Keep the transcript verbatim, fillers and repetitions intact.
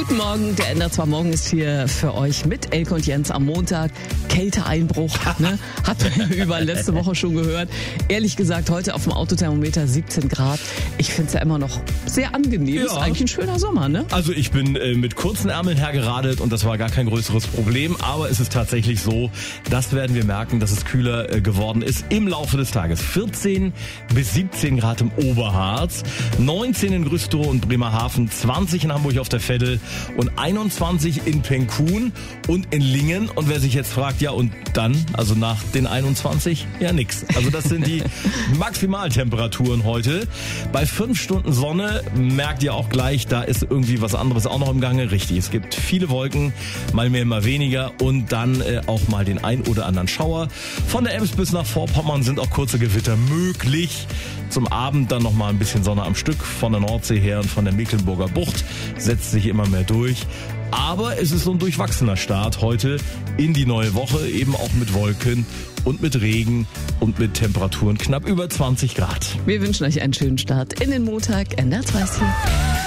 Guten Morgen, der N D R zwei Morgen ist hier für euch mit Elke und Jens am Montag. Kälteeinbruch, ne? Hat man über letzte Woche schon gehört. Ehrlich gesagt, heute auf dem Autothermometer siebzehn Grad. Ich finde es ja immer noch sehr angenehm. Ja. Ist eigentlich ein schöner Sommer, ne? Also ich bin äh, mit kurzen Ärmeln hergeradelt und das war gar kein größeres Problem. Aber es ist tatsächlich so, das werden wir merken, dass es kühler äh, geworden ist im Laufe des Tages. vierzehn bis siebzehn Grad im Oberharz, neunzehn in Güstrow und Bremerhaven, zwanzig in Hamburg auf der Veddel und einundzwanzig in Penkun und in Lingen. Und wer sich jetzt fragt, ja und dann, also nach den einundzwanzig, ja nix. Also das sind die Maximaltemperaturen heute. Bei fünf Stunden Sonne merkt ihr auch gleich, da ist irgendwie was anderes auch noch im Gange. Richtig, es gibt viele Wolken, mal mehr, mal weniger und dann äh, auch mal den ein oder anderen Schauer. Von der Ems bis nach Vorpommern sind auch kurze Gewitter möglich. Zum Abend dann noch mal ein bisschen Sonne am Stück. Von der Nordsee her und von der Mecklenburger Bucht setzt sich immer mehr durch. Aber es ist so ein durchwachsener Start heute in die neue Woche, eben auch mit Wolken und mit Regen und mit Temperaturen knapp über zwanzig Grad. Wir wünschen euch einen schönen Start in den Montag. N D R zwei ist hier.